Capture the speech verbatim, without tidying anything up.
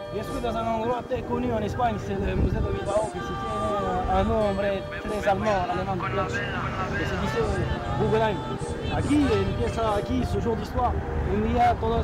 Bien sûr, dans un endroit très connu en Espagne, c'est le musée de Bilbao, qui se tient un nombre très allemand, allemand de pièces, que se dice Guggenheim. Aquí empieza aquí su jour d'histoire. Un día todos